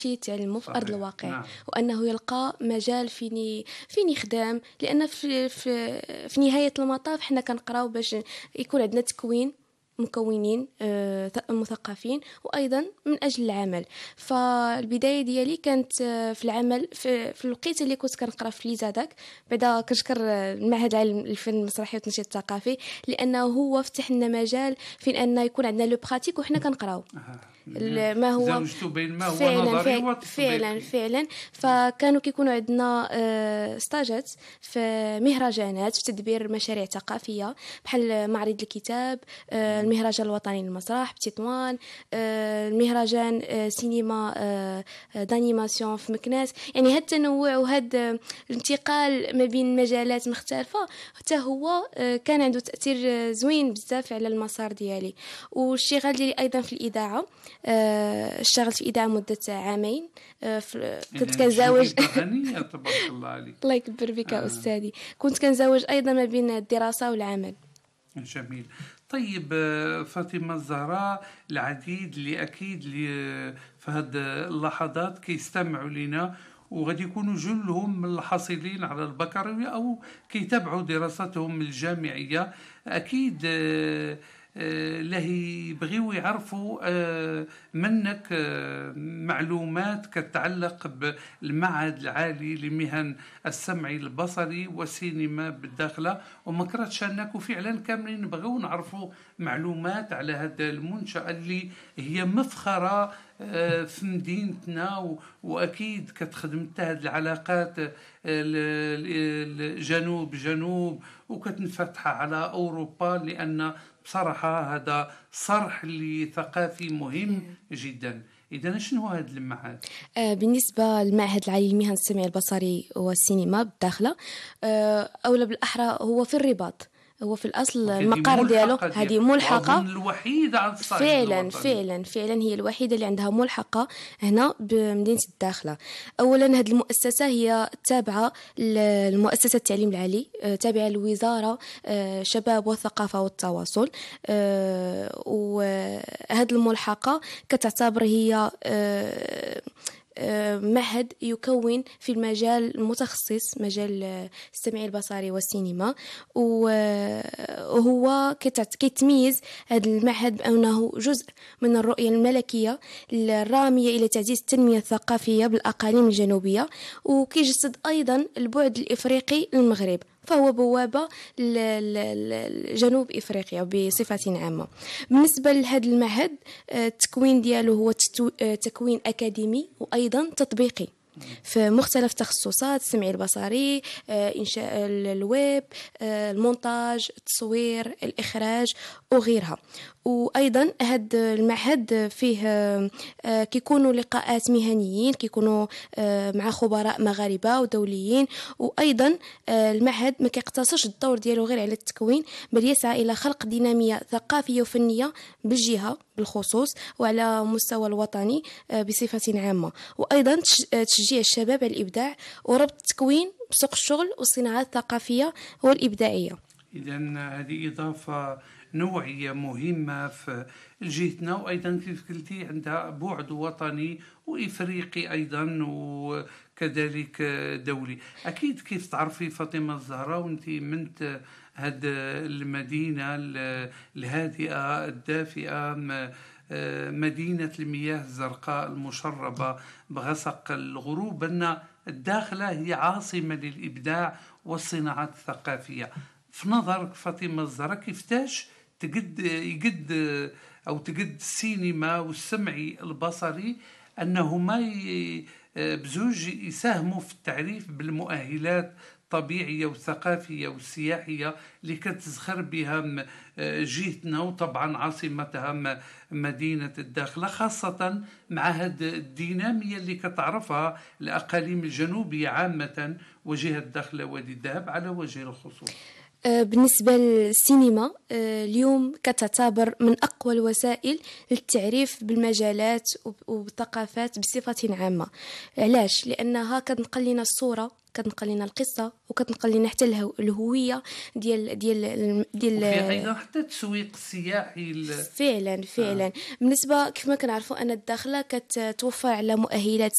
يتعلموا في أرض صحيح. الواقع، نعم. وأنه يلقى مجال فين يخدم، لأن في نهاية المطاف حنا كنقراو باش يكون عندنا تكوين مكونين مثقفين، وأيضا من أجل العمل. فالبداية ديالي كانت في العمل في الوقت اللي كنت كنقرا في ليزاداك. بعدا كنشكر المعهد العالي للفن المسرحي والتنشيط الثقافي، لأنه هو فتح لنا مجال فين أن يكون عندنا لو براتيك وحنا كنقراو ما هو زوجته بين ما هو نظري وتطبيقي. فعلا. فكانوا كيكونوا عندنا ستاجات في مهرجانات في تدبير مشاريع ثقافية، بحال معرض الكتاب، المهرجان الوطني للمسرح بتطوان، المهرجان سينما دانيماسيون في مكناس. يعني هذا التنوع وهذا الانتقال ما بين مجالات مختلفة حتى هو كان عنده تأثير زوين بزاف على المسار ديالي. والشغل ديالي أيضا في الإذاعة، اشتغلت في إذاعة مدة عامين. كنت كنزاوج تبارك الله عليك. الله يكبر بك أستاذي. كنت كنزاوج أيضا ما بين الدراسة والعمل. جميل. طيب فاطمة الزهراء، العديد اللي أكيد في هذه اللحظات كيستمعوا لنا وغادي يكونوا جلهم الحاصلين على البكالوريا أو كيتابعوا دراستهم الجامعية، أكيد اللي يبغيوا يعرفوا منك معلومات كتعلق بالمعهد العالي لمهن السمعي البصري والسينما بالداخلة، وما كرهتش انكم فعلا كاملين نبغيو نعرفوا معلومات على هذا المنشأة اللي هي مفخرة في مدينتنا، واكيد كتخدم هذه العلاقات الجنوب جنوب وكتنفتح على اوروبا، لان بصراحة هذا صرح لثقافي مهم جدا. إذا شنو هذا المعهد؟ بالنسبة للمعهد العالي للمهن السمعي البصري والسينما بالداخلة، أولى بالأحرى هو في الرباط. هو في الأصل المقر ديالو هذه ملحقة الوحيدة على الصعيد فعلا هي الوحيدة اللي عندها ملحقة هنا بمدينة الداخلة. أولا هذه المؤسسة هي تابعة للمؤسسة التعليم العالي، تابعة للوزارة شباب والثقافة والتواصل. وهذه الملحقة كتعتبر هي معهد يكون في المجال المتخصص، مجال السمعي البصري والسينما. وهو كيتميز هذا المعهد بأنه جزء من الرؤية الملكية الرامية إلى تعزيز التنمية الثقافية بالأقاليم الجنوبية، وكيجسد أيضا البعد الإفريقي للمغرب، فهو بوابة لجنوب إفريقيا بصفة عامة. بالنسبة لهذا المعهد التكوين دياله هو تكوين أكاديمي وأيضا تطبيقي في مختلف تخصصات: السمع البصري، إنشاء الويب، المونتاج، التصوير، الإخراج وغيرها. وأيضا هذا المعهد فيه كيكونوا لقاءات مهنيين، كيكونوا مع خبراء مغاربة ودوليين. وأيضا المعهد ما كيقتصرش الدور ديالو غير على التكوين، بل يسعى إلى خلق دينامية ثقافية وفنية بالجهة بالخصوص وعلى مستوى الوطني بصفة عامة. وأيضا تشجيع الشباب على الإبداع وربط التكوين بسوق الشغل والصناعات الثقافية والإبداعية. إذن هذه إضافة نوعية مهمة في جهتنا، وأيضا كيف قلتي عندها بعد وطني وإفريقي أيضا وكذلك دولي. أكيد كيف تعرفي فاطمة الزهراء وأنت منت هذه المدينة الهادئة الدافئة، مدينة المياه الزرقاء المشربة بغسق الغروب، أن الداخلة هي عاصمة للإبداع والصناعات الثقافية. في نظرك فاطمة الزهراء كيفتاش تقد السينما والسمعي البصري أنهما بزوج يساهموا في التعريف بالمؤهلات الطبيعية والثقافية والسياحية اللي كتزخر بها جهتنا، وطبعا عاصمتها مدينة الداخلة، خاصة مع هذه الدينامية اللي كتعرفها الأقاليم الجنوبية عامة وجهة الداخلة وادي الذهب على وجه الخصوص؟ بالنسبة للسينما اليوم كتعتبر من أقوى الوسائل للتعريف بالمجالات وبالثقافات بصفة عامة. علاش؟ لأنها كتنقل لنا الصورة، كتنقل لنا القصة، وكتنقل لنا حتى الهوية ديال وفي أيضا حتى التسويق السياحي فعلا. بالنسبة كيف ما كنعرفوا أن الداخلة كتوفر على مؤهلات